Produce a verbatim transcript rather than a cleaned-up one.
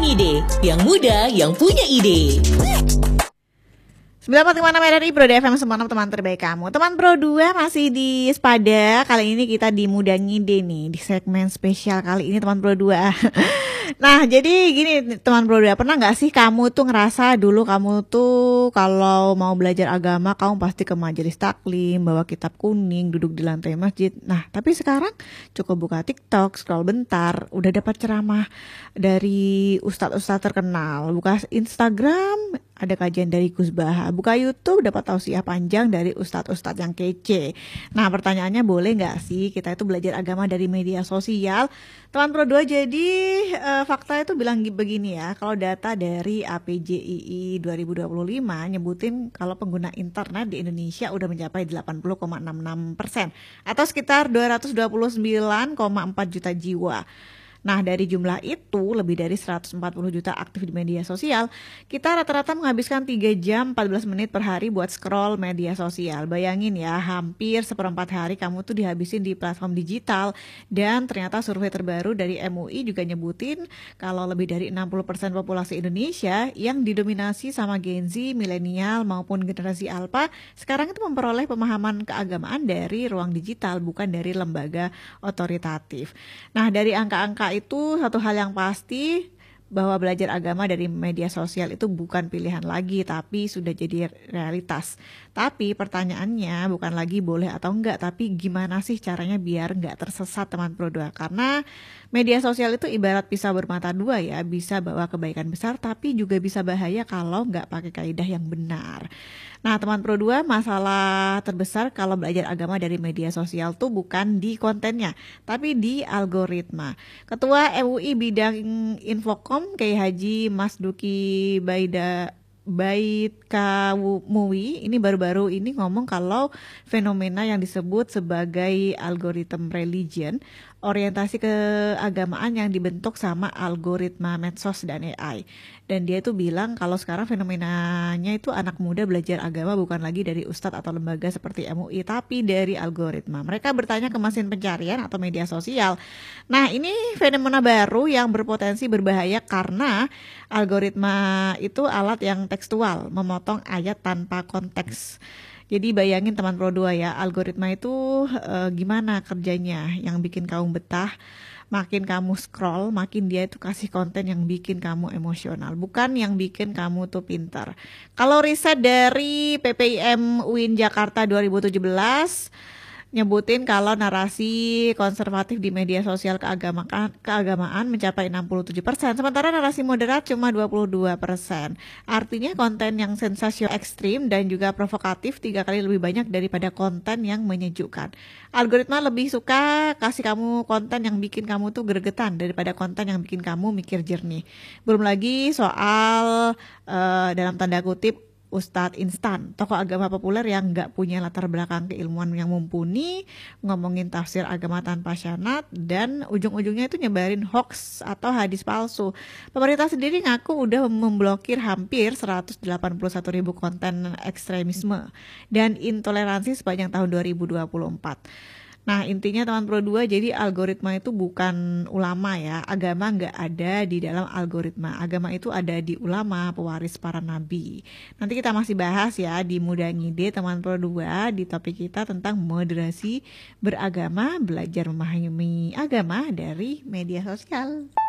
Ngide, yang muda yang punya ide. sembilan puluh lima enam R R I Pro D F M, semua teman terbaik kamu. Teman Pro dua masih di Spada. Kali ini kita di Muda Ngide nih, di segmen spesial kali ini teman Pro dua. Nah, jadi gini teman Pro dua, pernah gak sih kamu tuh ngerasa dulu kamu tuh kalau mau belajar agama kamu pasti ke majelis taklim, bawa kitab kuning, duduk di lantai masjid. Nah, tapi sekarang cukup buka TikTok, scroll bentar, udah dapat ceramah dari ustadz-ustadz terkenal. Buka Instagram, ada kajian dari Gus Baha. Buka YouTube, dapat tausiah panjang dari ustadz-ustadz yang kece. Nah, pertanyaannya, boleh gak sih kita itu belajar agama dari media sosial? Teman Pro dua, jadi uh, fakta itu bilang begini ya, kalau data dari A P J I I dua ribu dua puluh lima nyebutin kalau pengguna internet di Indonesia udah mencapai delapan puluh koma enam enam persen atau sekitar dua ratus dua puluh sembilan koma empat juta jiwa. Nah, dari jumlah itu, lebih dari seratus empat puluh juta aktif di media sosial. Kita rata-rata menghabiskan tiga jam empat belas menit per hari buat scroll media sosial. Bayangin ya, hampir seperempat hari kamu tuh dihabisin di platform digital. Dan ternyata survei terbaru dari M U I juga nyebutin kalau lebih dari enam puluh persen populasi Indonesia yang didominasi sama Gen Z, milenial maupun generasi Alpha sekarang itu memperoleh pemahaman keagamaan dari ruang digital, bukan dari lembaga otoritatif. Nah, dari angka-angka itu satu hal yang pasti, bahwa belajar agama dari media sosial itu bukan pilihan lagi, tapi sudah jadi realitas. Tapi pertanyaannya bukan lagi boleh atau enggak, tapi gimana sih caranya biar enggak tersesat teman Pro dua. Karena media sosial itu ibarat pisau bermata dua ya, bisa bawa kebaikan besar tapi juga bisa bahaya kalau enggak pakai kaidah yang benar. Nah teman Pro dua, masalah terbesar kalau belajar agama dari media sosial tuh bukan di kontennya, tapi di algoritma. Ketua M U I bidang Infokom Kiai Haji Mas Duki Baida Bait Kawumuwi ini baru-baru ini ngomong kalau fenomena yang disebut sebagai algorithm religion, orientasi keagamaan yang dibentuk sama algoritma medsos dan A I. Dan dia tuh bilang kalau sekarang fenomenanya itu anak muda belajar agama bukan lagi dari ustadz atau lembaga seperti M U I, tapi dari algoritma. Mereka bertanya ke mesin pencarian atau media sosial. Nah, ini fenomena baru yang berpotensi berbahaya karena algoritma itu alat yang tekstual, memotong ayat tanpa konteks. Jadi bayangin teman Pro dua ya, algoritma itu e, gimana kerjanya yang bikin kamu betah. Makin kamu scroll, makin dia itu kasih konten yang bikin kamu emosional, bukan yang bikin kamu tuh pintar. Kalau riset dari P P I M U I N Jakarta dua ribu tujuh belas nyebutin kalau narasi konservatif di media sosial keagamaan, keagamaan mencapai enam puluh tujuh persen, sementara narasi moderat cuma dua puluh dua persen. Artinya konten yang sensasional ekstrim dan juga provokatif tiga kali lebih banyak daripada konten yang menyejukkan. Algoritma lebih suka kasih kamu konten yang bikin kamu tuh gregetan daripada konten yang bikin kamu mikir jernih. Belum lagi soal uh, dalam tanda kutip Ustadz instan, tokoh agama populer yang nggak punya latar belakang keilmuan yang mumpuni, ngomongin tafsir agama tanpa syanat, dan ujung-ujungnya itu nyebarin hoax atau hadis palsu. Pemerintah sendiri ngaku udah memblokir hampir seratus delapan puluh satu ribu konten ekstremisme dan intoleransi sepanjang tahun dua ribu dua puluh empat. Nah intinya teman Pro dua, jadi algoritma itu bukan ulama ya, agama nggak ada di dalam algoritma, agama itu ada di ulama, pewaris para nabi. Nanti kita masih bahas ya di Muda Ngide teman Pro dua di topik kita tentang moderasi beragama, belajar memahami agama dari media sosial.